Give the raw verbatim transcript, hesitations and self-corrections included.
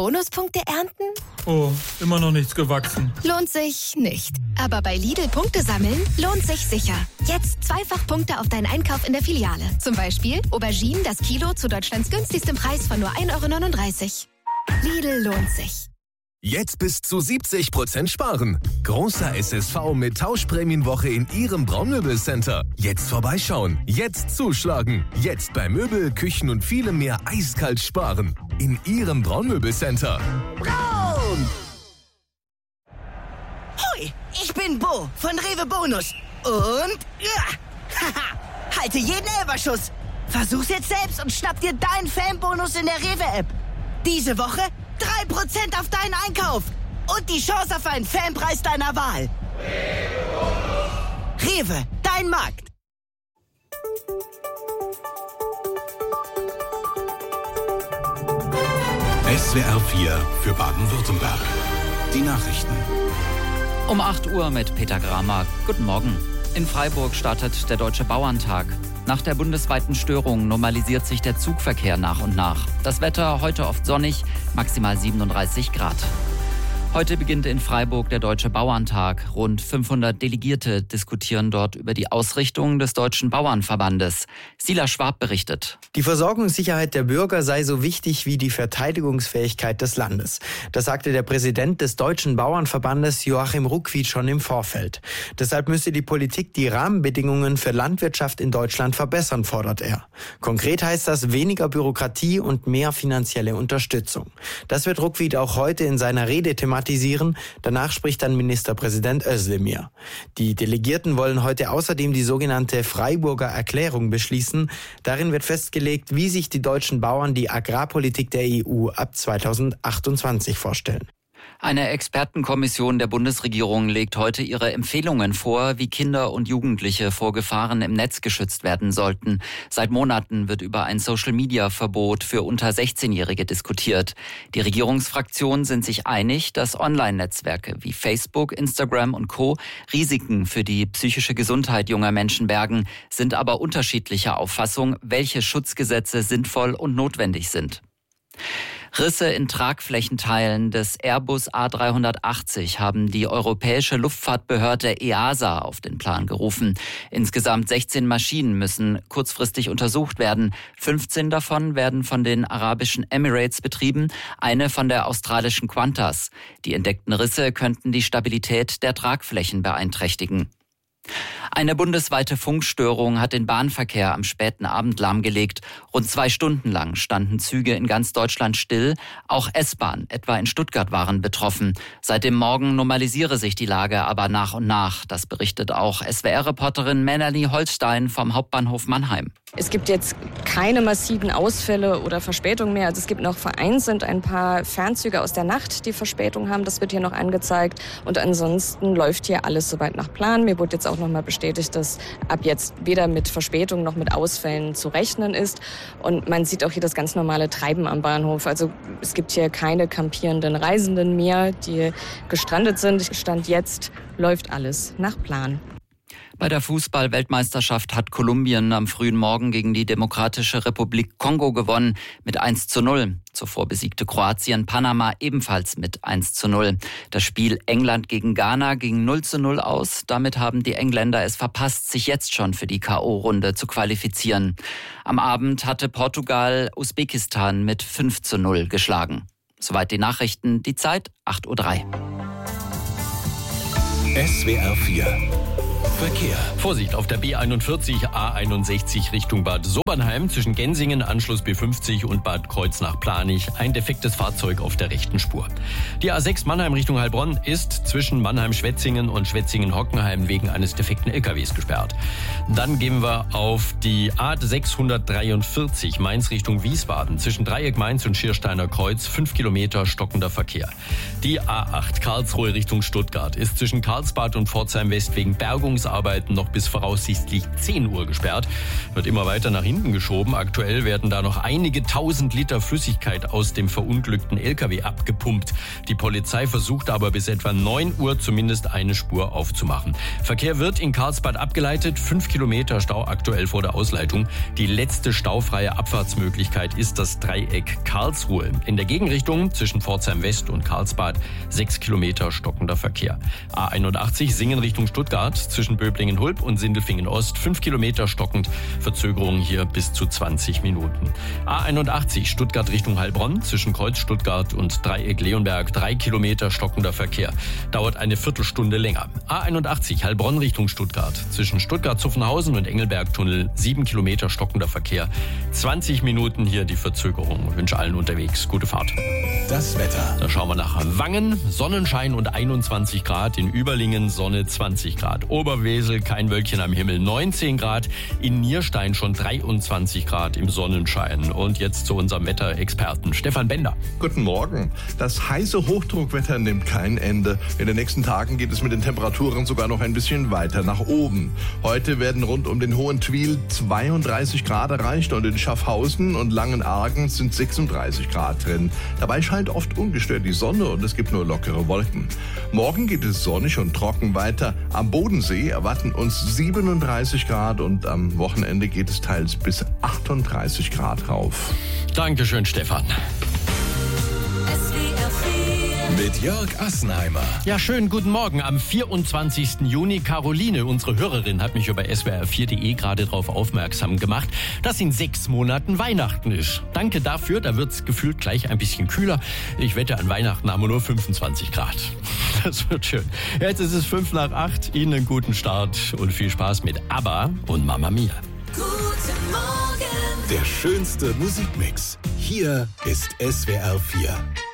Bonuspunkte ernten? Oh, immer noch nichts gewachsen. Lohnt sich nicht. Aber bei Lidl Punkte sammeln lohnt sich sicher. Jetzt zweifach Punkte auf deinen Einkauf in der Filiale. Zum Beispiel Auberginen das Kilo zu Deutschlands günstigstem Preis von nur ein Euro neununddreißig. Lidl lohnt sich. Jetzt bis zu siebzig Prozent sparen. Großer S S V mit Tauschprämienwoche in Ihrem Braunmöbelcenter. Jetzt vorbeischauen. Jetzt zuschlagen. Jetzt bei Möbel, Küchen und vielem mehr eiskalt sparen. In Ihrem Braunmöbelcenter. Braun! Hoi, ich bin Bo von Rewe Bonus. Und... Ja, haha, halte jeden Elberschuss. Versuch's jetzt selbst und schnapp dir deinen Fanbonus in der Rewe-App. Diese Woche drei Prozent auf deinen Einkauf und die Chance auf einen Fanpreis deiner Wahl. Rewe, dein Markt. S W R vier für Baden-Württemberg. Die Nachrichten. Um acht Uhr mit Peter Gramer. Guten Morgen. In Freiburg startet der Deutsche Bauerntag. Nach der bundesweiten Störung normalisiert sich der Zugverkehr nach und nach. Das Wetter heute oft sonnig, maximal siebenunddreißig Grad. Heute beginnt in Freiburg der Deutsche Bauerntag. Rund fünfhundert Delegierte diskutieren dort über die Ausrichtung des Deutschen Bauernverbandes. Sila Schwab berichtet. Die Versorgungssicherheit der Bürger sei so wichtig wie die Verteidigungsfähigkeit des Landes. Das sagte der Präsident des Deutschen Bauernverbandes Joachim Ruckwied schon im Vorfeld. Deshalb müsse die Politik die Rahmenbedingungen für Landwirtschaft in Deutschland verbessern, fordert er. Konkret heißt das weniger Bürokratie und mehr finanzielle Unterstützung. Das wird Ruckwied auch heute in seiner Rede thematisieren. Danach spricht dann Ministerpräsident Özdemir. Die Delegierten wollen heute außerdem die sogenannte Freiburger Erklärung beschließen. Darin wird festgelegt, wie sich die deutschen Bauern die Agrarpolitik der E U ab zweitausendachtundzwanzig vorstellen. Eine Expertenkommission der Bundesregierung legt heute ihre Empfehlungen vor, wie Kinder und Jugendliche vor Gefahren im Netz geschützt werden sollten. Seit Monaten wird über ein Social-Media-Verbot für unter sechzehnjährige diskutiert. Die Regierungsfraktionen sind sich einig, dass Online-Netzwerke wie Facebook, Instagram und Co. Risiken für die psychische Gesundheit junger Menschen bergen, sind aber unterschiedlicher Auffassung, welche Schutzgesetze sinnvoll und notwendig sind. Risse in Tragflächenteilen des Airbus A dreihundertachtzig haben die europäische Luftfahrtbehörde E A S A auf den Plan gerufen. Insgesamt sechzehn Maschinen müssen kurzfristig untersucht werden. fünfzehn davon werden von den arabischen Emirates betrieben, eine von der australischen Qantas. Die entdeckten Risse könnten die Stabilität der Tragflächen beeinträchtigen. Eine bundesweite Funkstörung hat den Bahnverkehr am späten Abend lahmgelegt. Rund zwei Stunden lang standen Züge in ganz Deutschland still. Auch S-Bahn, etwa in Stuttgart, waren betroffen. Seit dem Morgen normalisiere sich die Lage aber nach und nach. Das berichtet auch S W R-Reporterin Melanie Holstein vom Hauptbahnhof Mannheim. Es gibt jetzt keine massiven Ausfälle oder Verspätungen mehr. Also es gibt noch vereinzelt ein paar Fernzüge aus der Nacht, die Verspätung haben. Das wird hier noch angezeigt. Und ansonsten läuft hier alles soweit nach Plan. Mir wurde jetzt auch noch mal bestätigt, dass ab jetzt weder mit Verspätung noch mit Ausfällen zu rechnen ist. Und man sieht auch hier das ganz normale Treiben am Bahnhof. Also es gibt hier keine kampierenden Reisenden mehr, die gestrandet sind. Stand jetzt läuft alles nach Plan. Bei der Fußball-Weltmeisterschaft hat Kolumbien am frühen Morgen gegen die Demokratische Republik Kongo gewonnen mit eins zu null. Zuvor besiegte Kroatien Panama ebenfalls mit eins zu null. Das Spiel England gegen Ghana ging null zu null aus. Damit haben die Engländer es verpasst, sich jetzt schon für die K O-Runde zu qualifizieren. Am Abend hatte Portugal Usbekistan mit fünf zu null geschlagen. Soweit die Nachrichten. Die Zeit acht Uhr drei. S W R vier Verkehr. Vorsicht auf der B einundvierzig A einundsechzig Richtung Bad Sobernheim zwischen Gensingen, Anschluss B fünfzig und Bad Kreuznach-Planich. Ein defektes Fahrzeug auf der rechten Spur. Die A sechs Mannheim Richtung Heilbronn ist zwischen Mannheim-Schwetzingen und Schwetzingen-Hockenheim wegen eines defekten L K Ws gesperrt. Dann gehen wir auf die A sechshundertdreiundvierzig Mainz Richtung Wiesbaden zwischen Dreieck Mainz und Schiersteiner Kreuz. Fünf Kilometer stockender Verkehr. Die A acht Karlsruhe Richtung Stuttgart ist zwischen Karlsbad und Pforzheim West wegen Bergungs Rettungsarbeiten noch bis voraussichtlich zehn Uhr gesperrt. Wird immer weiter nach hinten geschoben. Aktuell werden da noch einige tausend Liter Flüssigkeit aus dem verunglückten L K W abgepumpt. Die Polizei versucht aber bis etwa neun Uhr zumindest eine Spur aufzumachen. Verkehr wird in Karlsbad abgeleitet. Fünf Kilometer Stau aktuell vor der Ausleitung. Die letzte staufreie Abfahrtsmöglichkeit ist das Dreieck Karlsruhe. In der Gegenrichtung zwischen Pforzheim West und Karlsbad sechs Kilometer stockender Verkehr. A einundachtzig Singen Richtung Stuttgart zwischen Böblingen-Hulb und Sindelfingen Ost fünf Kilometer stockend. Verzögerung hier bis zu zwanzig Minuten. A einundachtzig Stuttgart Richtung Heilbronn zwischen Kreuz Stuttgart und Dreieck Leonberg drei Kilometer stockender Verkehr. Dauert eine Viertelstunde länger. A einundachtzig Heilbronn Richtung Stuttgart zwischen Stuttgart-Zuffenhausen und Engelberg-Tunnel sieben Kilometer stockender Verkehr. zwanzig Minuten hier die Verzögerung. Ich wünsche allen unterwegs gute Fahrt. Das Wetter. Da schauen wir nach Wangen. Sonnenschein und einundzwanzig Grad. In Überlingen Sonne zwanzig Grad. Oberwesel kein Wölkchen am Himmel neunzehn Grad. In Nierstein schon dreiundzwanzig Grad im Sonnenschein. Und jetzt zu unserem Wetterexperten Stefan Bender. Guten Morgen. Das heiße Hochdruckwetter nimmt kein Ende. In den nächsten Tagen geht es mit den Temperaturen sogar noch ein bisschen weiter nach oben. Heute werden rund um den Hohen Twil zweiunddreißig Grad erreicht und in Schaffhausen und Langenargen sind sechsunddreißig Grad drin. Dabei scheint oft ungestört die Sonne und es gibt nur lockere Wolken. Morgen geht es sonnig und trocken weiter. Am Bodensee erwarten uns siebenunddreißig Grad und am Wochenende geht es teils bis achtunddreißig Grad rauf. Dankeschön, Stefan. Mit Jörg Assenheimer. Ja, schönen guten Morgen. Am vierundzwanzigsten Juni, Caroline, unsere Hörerin, hat mich über S W R vier punkt de gerade darauf aufmerksam gemacht, dass in sechs Monaten Weihnachten ist. Danke dafür, da wird's gefühlt gleich ein bisschen kühler. Ich wette, an Weihnachten haben wir nur fünfundzwanzig Grad. Das wird schön. Jetzt ist es fünf nach acht. Ihnen einen guten Start und viel Spaß mit ABBA und Mamma Mia. Guten Morgen. Der schönste Musikmix. Hier ist S W R vier.